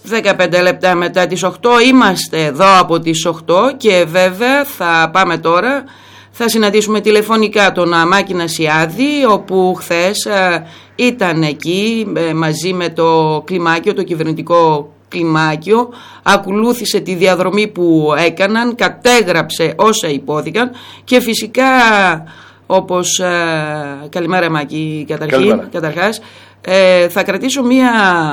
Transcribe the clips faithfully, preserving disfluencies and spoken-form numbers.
δεκαπέντε λεπτά μετά τις οκτώ είμαστε εδώ από τις οκτώ και βέβαια θα πάμε τώρα, θα συναντήσουμε τηλεφωνικά τον Μάκη Νασιάδη, όπου χθες ε, ήταν εκεί ε, μαζί με το κλιμάκιο, το κυβερνητικό κλιμάκιο, ακολούθησε τη διαδρομή που έκαναν, κατέγραψε όσα υπόθηκαν και φυσικά όπως ε, καλημέρα Μάκη καταρχήν, καλημέρα. καταρχάς ε, θα κρατήσω μία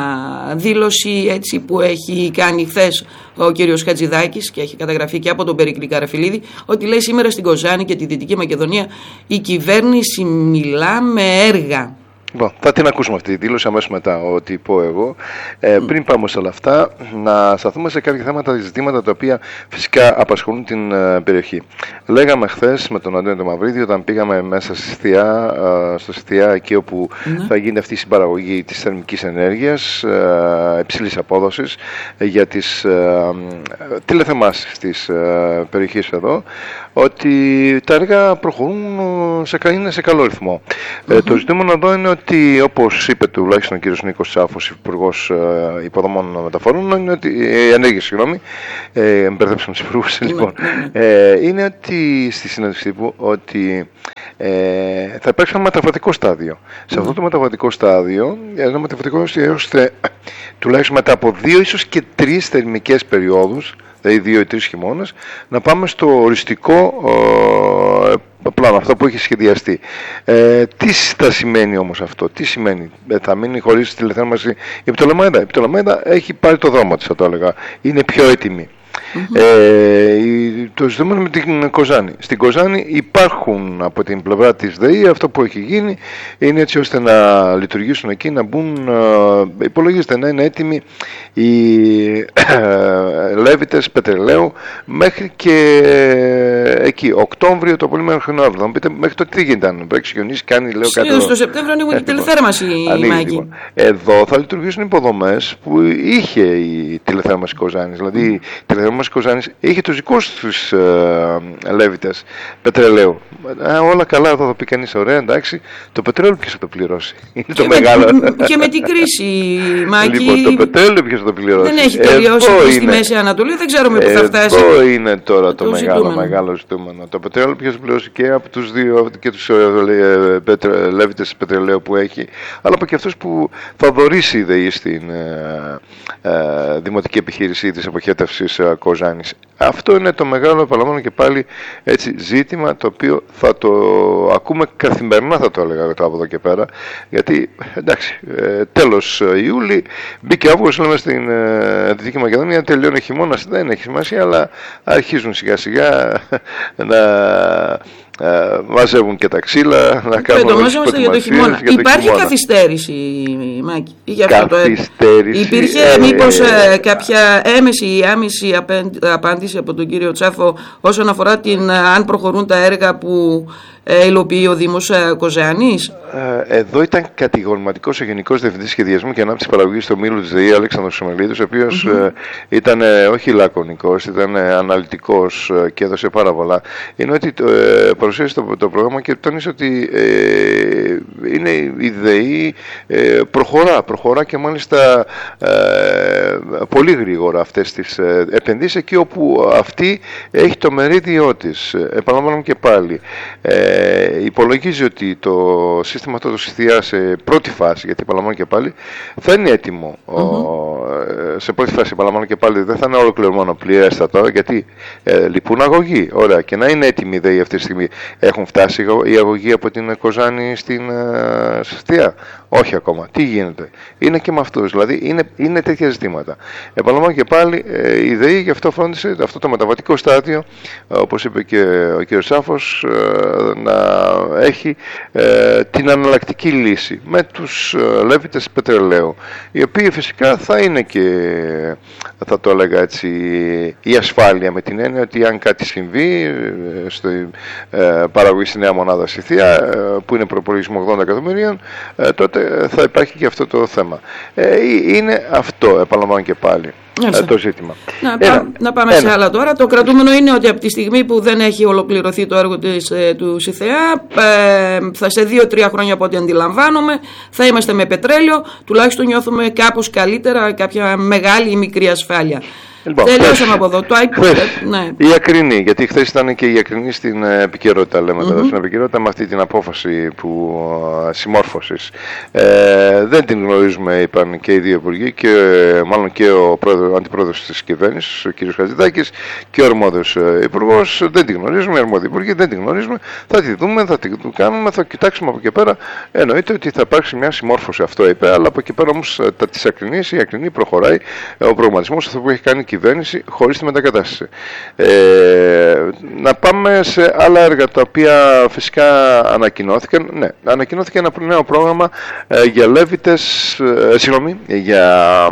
δήλωση έτσι που έχει κάνει χθες ο κύριος Χατζηδάκης και έχει καταγραφεί και από τον Περίκλη Καραφιλίδη, ότι λέει σήμερα στην Κοζάνη και τη Δυτική Μακεδονία η κυβέρνηση μιλά με έργα. Λοιπόν, θα την ακούσουμε αυτή τη δήλωση αμέσως μετά, ό,τι πω εγώ. Ε, mm. Πριν πάμε σε όλα αυτά, να σταθούμε σε κάποια θέματα, ζητήματα τα οποία φυσικά απασχολούν την uh, περιοχή. Λέγαμε χθες με τον Αντώνη τον Μαυρίδη, όταν πήγαμε μέσα στη Σθιά, uh, στο Σθιά, εκεί όπου mm. θα γίνει αυτή η συμπαραγωγή της θερμικής ενέργειας uh, υψηλής απόδοσης uh, για τις uh, τηλεθεμάσεις της uh, περιοχής εδώ, ότι τα έργα προχωρούν σε, είναι σε καλό ρυθμό. Mm-hmm. Ε, το ζητούμενο εδώ είναι ότι, όπως είπε τουλάχιστον ο κύριος Νίκος Τσάφος, Υπουργός ε, Υποδομών Μεταφορών, είναι ότι, ε, ενέργειας, συγγνώμη, ε, μπερδέψαμε τους υπουργούς, λοιπόν, ε, είναι ότι στη συνέντευξη τύπου ότι ε, θα υπάρξει ένα μεταβατικό στάδιο. Mm-hmm. Σε αυτό το μεταβατικό στάδιο, ένα μεταβατικό στάδιο, ώστε τουλάχιστον μετά από δύο ίσως και τρεις θερμικές περιόδους, δηλαδή δύο ή τρεις χειμώνες, να πάμε στο οριστικό ε, πλάνο, αυτό που έχει σχεδιαστεί. Ε, τι θα σημαίνει όμως αυτό, τι σημαίνει, ε, θα μείνει χωρίς τηλεθέρμανση η Πτολεμαΐδα. Η Πτολεμαΐδα έχει πάρει το δρόμο της, θα το έλεγα, είναι πιο έτοιμη. Mm-hmm. Ε, το ζητούμενο με την Κοζάνη. Στην Κοζάνη υπάρχουν από την πλευρά της ΔΕΗ, αυτό που έχει γίνει είναι έτσι ώστε να λειτουργήσουν εκεί, να μπουν, ε, υπολογίζεται να είναι έτοιμοι οι ε, λέβητες πετρελαίου μέχρι και ε, εκεί, Οκτώβριο το πολύ μέχρι Νοέμβριο. Θα μου πείτε μέχρι το τι γίνεται, αν πρέπει να κάνει, λέω κάτι. Στο Σεπτέμβριο ανοίγουν τη τηλεθέρμανση, Μάκη. Εδώ θα λειτουργήσουν υποδομές που είχε η τηλεθέρμανση Κοζάνης, δηλαδή η τηλεθέρμανση Κοζάνης είχε τους δικούς τους ε, λέβητες πετρελαίου. Ε, όλα καλά, εδώ θα πει κανείς, ωραία, εντάξει, το πετρέλαιο ποιος θα το πληρώσει. Είναι το με, μεγάλο. Και με την κρίση, Μάκη. Λοιπόν, το πετρέλαιο ποιος θα το πληρώσει. Δεν έχει τελειώσει στη Μέση Ανατολή, δεν ξέρουμε πού θα φτάσει. Αυτό είναι τώρα το, το μεγάλο, ζητούμενο. μεγάλο ζητούμενο. Το πετρέλαιο ποιος θα πληρώσει και από τους δύο και τους ε, πετρε, λέβητες πετρελαίου που έχει, αλλά από και αυτούς που θα δωρήσει η ΔΕΗ στην ε, ε, δημοτική επιχείρηση της αποχέτευσης ε, Κοζάνης. Αυτό είναι το μεγάλο, επαναλαμβάνω και πάλι, έτσι, ζήτημα το οποίο θα το ακούμε καθημερινά, θα το έλεγα από εδώ και πέρα, γιατί εντάξει, ε, τέλος Ιούλη, μπήκε Αύγουστος, λέμε στην ε, Δυτική Μακεδονία, τελειώνει χειμώνας, δεν έχει σημασία, αλλά αρχίζουν σιγά σιγά να ε, μαζεύουν και τα ξύλα, να κάνουν προετοιμαζόμαστε για το χειμώνα. Για το Υπάρχει χειμώνα. καθυστέρηση, Μάκη, για αυτό καθυστέρηση, το... Υπήρχε ε, μήπως ε, κάποια έμεση ή άμεση απάντηση από τον κύριο Τσάφο όσον αφορά την, αν προχωρούν τα έργα που ε, υλοποιεί ο Δήμος ε, Κοζάνης? Ε, εδώ ήταν κατηγορηματικός ο Γενικός Διευθυντής Σχεδιασμού και Ανάπτυξης Παραγωγής του Ομίλου της ΔΕΗ, Αλέξανδρος Σομελίδης, ο οποίος mm-hmm. ε, ήταν ε, όχι λακωνικός, ήταν ε, αναλυτικός ε, και έδωσε πάρα πολλά. Είναι ότι ε, παρουσίασε το, το πρόγραμμα και τόνισε ότι ε, είναι η ΔΕΗ ε, προχωρά, προχωρά και μάλιστα ε, πολύ γρήγορα αυτές τις ε, επενδύσεις εκεί όπου αυτή έχει το μερίδιό της. Επαναλαμβάνω και πάλι. Ε, υπολογίζει ότι το σύστημα αυτό το Σθιά σε πρώτη φάση, γιατί επαναλαμβάνω και πάλι, θα είναι έτοιμο. Mm-hmm. Ο, σε πρώτη φάση, επαναλαμβάνω και πάλι, δεν θα είναι ολοκληρωμένο πλήρεστα, γιατί ε, λείπουν αγωγοί. Ωραία, και να είναι έτοιμοι ΔΕΗ αυτή τη στιγμή. Έχουν φτάσει οι αγωγοί από την Κοζάνη στην ε, Σθιά? Όχι ακόμα. Τι γίνεται? Είναι και με αυτούς. Δηλαδή είναι, είναι τέτοια ζητήματα. Επαναλαμβάνω και πάλι, ε, η ΔΕΗ γι' αυτό φρόντισε αυτό το μεταβατικό στάδιο, όπως είπε και ο κ. Σάφος, ε, να έχει ε, την αναλλακτική λύση με τους ε, λέβητες πετρελαίου, οι οποίοι φυσικά θα είναι και, θα το έλεγα έτσι, η ασφάλεια, με την έννοια ότι αν κάτι συμβεί ε, στο ε, παραγωγή στη νέα μονάδα Σθιά, ε, που είναι προπολογισμό ογδόντα εκατομμυρίων, ε, τότε θα υπάρχει και αυτό το θέμα. Ε, είναι αυτό, επαναλαμβάνω και πάλι. ε, το ζήτημα. Να, πά, να πάμε ένα. σε άλλα τώρα. Το κρατούμενο είναι ότι από τη στιγμή που δεν έχει ολοκληρωθεί το έργο της, ε, του ΣΥΘΕΑ, ε, θα σε δύο τρία χρόνια από ό,τι αντιλαμβάνομαι, θα είμαστε με πετρέλαιο, τουλάχιστον νιώθουμε κάπως καλύτερα, κάποια μεγάλη ή μικρή ασφάλεια. Λοιπόν, τελειώσαμε από εδώ. Το χθες, ναι. Η Ακρινή, γιατί χθες ήταν και η Ακρινή στην επικαιρότητα, λέμε mm-hmm. τώρα, στην επικαιρότητα με αυτή την απόφαση που uh, συμμόρφωσης. Ε, δεν την γνωρίζουμε, είπαν και οι δύο υπουργοί, και μάλλον και ο, πρόεδρο, ο αντιπρόεδρος της κυβέρνησης, ο κ. Χατζηδάκης, και ο αρμόδιος υπουργός. Δεν την γνωρίζουμε, οι αρμόδιοι υπουργοί δεν την γνωρίζουμε. Θα τη δούμε, θα την κάνουμε, θα κοιτάξουμε από εκεί πέρα. Εννοείται ότι θα υπάρξει μια συμμόρφωση, αυτό είπε, αλλά από εκεί πέρα όμως της Ακρινής, η Ακρινή προχωράει. Ο προγραμματισμός αυτό που έχει κάνει κυβέρνηση χωρίς τη μετακατάσταση. Ε, να πάμε σε άλλα έργα τα οποία φυσικά ανακοινώθηκαν. Ναι, ανακοινώθηκε ένα νέο πρόγραμμα ε, για Λέβητες, ε, συγγνώμη, για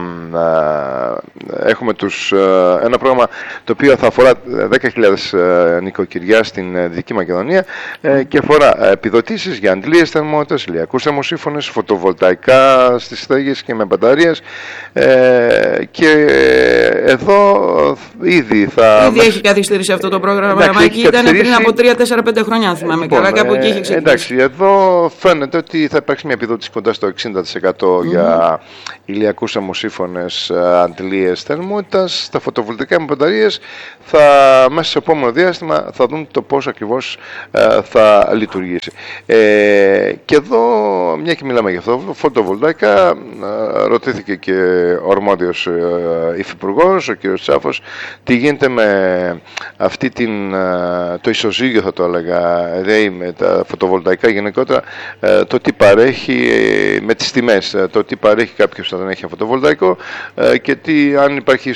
ε, έχουμε τους, ε, ένα πρόγραμμα το οποίο θα αφορά δέκα χιλιάδες ε, νοικοκυριά στην ε, Δυτική Μακεδονία ε, και αφορά επιδοτήσεις για αντλίες θερμότητας, ηλιακούς θερμοσύφωνες, φωτοβολταϊκά στις στέγες και με μπαταρίες ε, και εδώ ήδη θα... Ήδη έχει καθυστερήσει αυτό το πρόγραμμα. Εντάξει, ήταν πριν από τρία τέσσερα πέντε χρόνια, αν θυμάμαι λοιπόν, καλά, κάπου εκεί είχε ξεκινήσει. Εντάξει, εδώ φαίνεται ότι θα υπάρξει μια επιδότηση κοντά στο εξήντα τοις εκατό mm-hmm. για ηλιακούς θερμοσύφωνες, αντλίες θερμότητας. Τα φωτοβολταϊκά με μπαταρίες θα, μέσα στο επόμενο διάστημα θα δουν το πώς ακριβώς ε, θα λειτουργήσει. Ε, και εδώ, μια και μιλάμε για αυτό, φωτοβολταϊκά, ε, ρωτήθηκε και ο αρμόδιος ε, υφυπουργός, ο κ. Τσάφος, τι γίνεται με αυτή την, το ισοζύγιο, θα το έλεγα, δηλαδή με τα φωτοβολταϊκά γενικότερα, το τι παρέχει με τις τιμές, το τι παρέχει κάποιος όταν έχει φωτοβολταϊκό και τι, αν υπάρχει,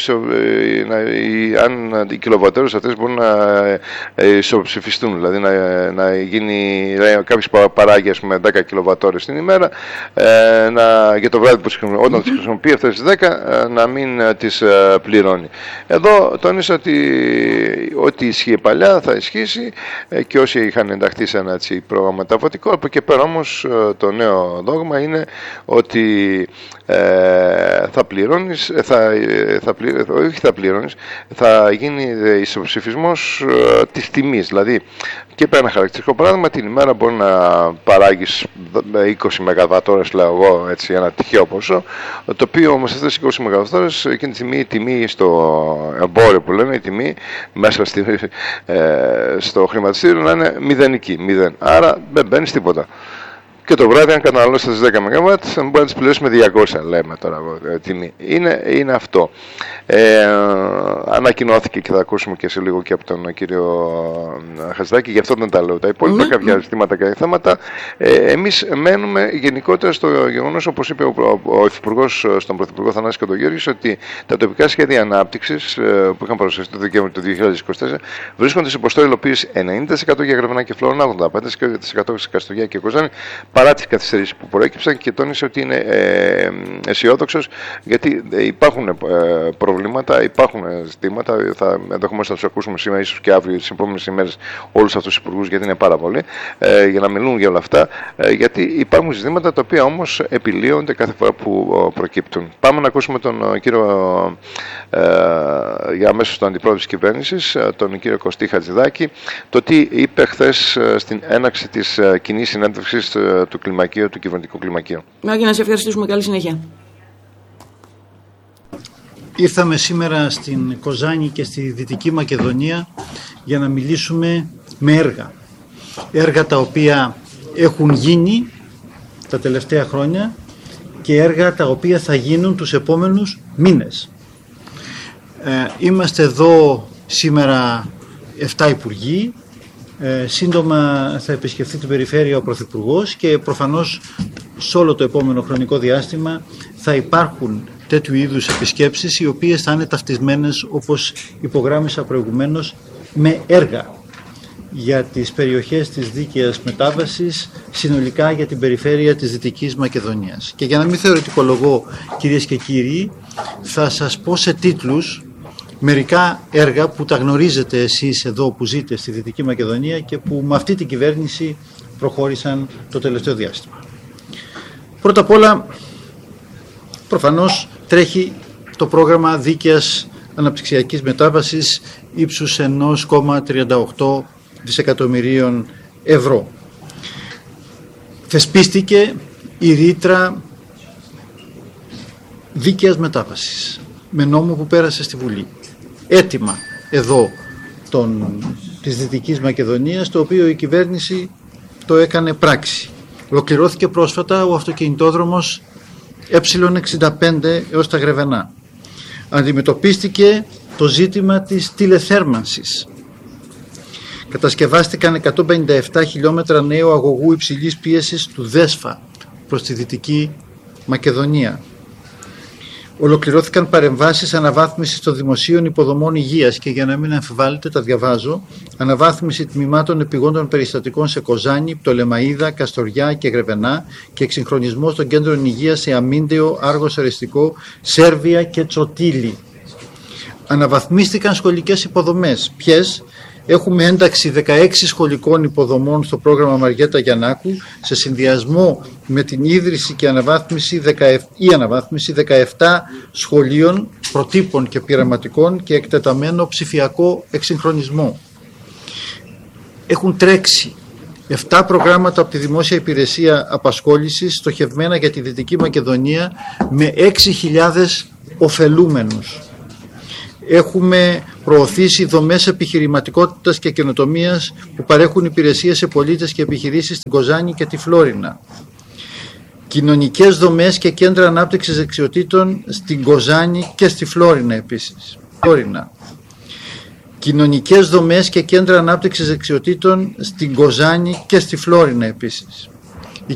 αν οι κιλοβατόρες αυτές μπορούν να ισοψηφιστούν, δηλαδή να, να γίνει, δηλαδή κάποιος παράγει ας πούμε δέκα κιλοβατόρες την ημέρα, να, για το βράδυ που όταν τις χρησιμοποιεί αυτές τις δέκα να μην τις πληρώνει. Εδώ τόνισα ότι ό,τι ισχύει παλιά θα ισχύσει και όσοι είχαν ενταχθεί σε ένα έτσι, πρόγραμμα μεταβατικό. Από εκεί πέρα όμως το νέο δόγμα είναι ότι ε, θα πληρώνεις, θα, θα, πλη, όχι θα πληρώνεις, θα γίνει ισοψηφισμός ε, της τιμής. Δηλαδή, και πέρα ένα χαρακτηριστικό παράδειγμα, την ημέρα μπορεί να παράγεις είκοσι μεγαβατόρες, λέω εγώ, έτσι, ένα τυχαίο ποσό, το οποίο όμως αυτές τις είκοσι μεγαβατόρες, εκείνη τη στιγμή η τιμή στο εμπόριο που λέμε, η τιμή μέσα στη, ε, στο χρηματιστήριο να είναι μηδενική, μηδέν. Άρα δεν μπαίνεις τίποτα. Και το βράδυ, αν καταναλώσει τις δέκα μεγαβάτ, μπορεί να τις πληρώσει με διακόσια, λέμε τώρα εγώ, τιμή. Είναι, είναι αυτό. Ε, ανακοινώθηκε και θα ακούσουμε και σε λίγο και από τον κύριο Χατζηδάκη, γι' αυτό δεν τα λέω. Τα υπόλοιπα, mm-hmm. κάποια ζητήματα και θέματα. Ε, εμείς μένουμε γενικότερα στο γεγονός, όπως είπε ο, ο Υφυπουργός στον Πρωθυπουργό Θανάση Κοντογιώργης, ότι τα τοπικά σχέδια ανάπτυξης που είχαν παρουσιαστεί το Δεκέμβριο του δύο χιλιάδες είκοσι τέσσερα βρίσκονται σε ποστό υλοποίηση ενενήντα τοις εκατό για Γραβενά και Φλόρινα, ογδόντα πέντε τοις εκατό σε Καστοριά και Κοζάνη, παρά τις καθυστερήσεις που προέκυψαν, και τόνισε ότι είναι ε, αισιόδοξος γιατί υπάρχουν ε, προβλήματα, υπάρχουν ζητήματα. Θα ενδεχομένως να τους ακούσουμε σήμερα, ίσως και αύριο, τις επόμενες ημέρες, όλους αυτούς τους υπουργούς, γιατί είναι πάρα πολλοί, ε, για να μιλούν για όλα αυτά. Ε, γιατί υπάρχουν ζητήματα τα οποία όμως επιλύονται κάθε φορά που ε, προκύπτουν. Πάμε να ακούσουμε τον ε, κύριο, ε, για αμέσως τον αντιπρόεδρο της κυβέρνησης, ε, τον κύριο Κωστή Χατζηδάκη, το τι είπε χθες ε, στην έναρξη της ε, κοινής συνέντευξης ε, του κλιμακίου, του κυβερνητικού κλιμακίου. Μάκη, να σε ευχαριστήσουμε. Καλή συνέχεια. Ήρθαμε σήμερα στην Κοζάνη και στη Δυτική Μακεδονία για να μιλήσουμε με έργα. Έργα τα οποία έχουν γίνει τα τελευταία χρόνια και έργα τα οποία θα γίνουν τους επόμενους μήνες. Ε, είμαστε εδώ σήμερα επτά υπουργοί. Ε, σύντομα θα επισκεφθεί την περιφέρεια ο Πρωθυπουργός και προφανώς σε όλο το επόμενο χρονικό διάστημα θα υπάρχουν τέτοιου είδους επισκέψεις, οι οποίες θα είναι ταυτισμένες, όπως υπογράμμισα προηγουμένως, με έργα για τις περιοχές της δίκαιας μετάβασης, συνολικά για την περιφέρεια της Δυτικής Μακεδονίας. Και για να μην θεωρητικολογώ, κυρίες και κύριοι, θα σας πω σε τίτλους μερικά έργα που τα γνωρίζετε εσείς εδώ που ζείτε στη Δυτική Μακεδονία και που με αυτή την κυβέρνηση προχώρησαν το τελευταίο διάστημα. Πρώτα απ' όλα, προφανώς τρέχει το πρόγραμμα δίκαιας αναπτυξιακής μετάβασης ύψους ένα κόμμα τριάντα οκτώ δισεκατομμυρίων ευρώ. Θεσπίστηκε η ρήτρα δίκαιας μετάβασης με νόμο που πέρασε στη Βουλή. Έτοιμα εδώ των, της Δυτικής Μακεδονίας, το οποίο η κυβέρνηση το έκανε πράξη. Ολοκληρώθηκε πρόσφατα ο αυτοκινητόδρομος ε εξήντα πέντε έως τα Γρεβενά. Αντιμετωπίστηκε το ζήτημα της τηλεθέρμανσης. Κατασκευάστηκαν εκατόν πενήντα επτά χιλιόμετρα νέου αγωγού υψηλής πίεσης του ΔΕΣΦΑ προς τη Δυτική Μακεδονία. Ολοκληρώθηκαν παρεμβάσεις αναβάθμισης των δημοσίων υποδομών υγείας και, για να μην αμφιβάλλετε, τα διαβάζω: αναβάθμιση τμήματων επιγόντων περιστατικών σε Κοζάνη, Πτολεμαΐδα, Καστοριά και Γρεβενά και εξυγχρονισμός των κέντρων υγείας σε Αμίντεο, Άργος Αρεστικό, Σέρβια και Τσοτήλη. Αναβαθμίστηκαν σχολικές υποδομές. Ποιες? Έχουμε ένταξη δεκαέξι σχολικών υποδομών στο πρόγραμμα Μαριέτα Γιαννάκου σε συνδυασμό με την ίδρυση και αναβάθμιση, ή αναβάθμιση δεκαεπτά σχολείων προτύπων και πειραματικών και εκτεταμένο ψηφιακό εξυγχρονισμό. Έχουν τρέξει επτά προγράμματα από τη Δημόσια Υπηρεσία Απασχόλησης στοχευμένα για τη Δυτική Μακεδονία με έξι χιλιάδες ωφελούμενους. Έχουμε προωθήσει δομές επιχειρηματικότητας και καινοτομίας που παρέχουν υπηρεσίες σε πολίτες και επιχειρήσεις στην Κοζάνη και τη Φλόρινα. Κοινωνικές δομές και κέντρα ανάπτυξης δεξιοτήτων στην Κοζάνη και στη Φλόρινα επίσης. Φλόρινα. Κοινωνικές δομές και κέντρα ανάπτυξης δεξιοτήτων στην Κοζάνη και στη Φλόρινα επίσης.